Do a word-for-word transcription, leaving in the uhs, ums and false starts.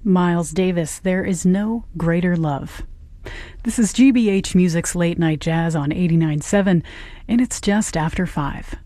Miles Davis, There Is No Greater Love. This is G B H Music's Late Night Jazz on eighty-nine point seven, and it's just after five.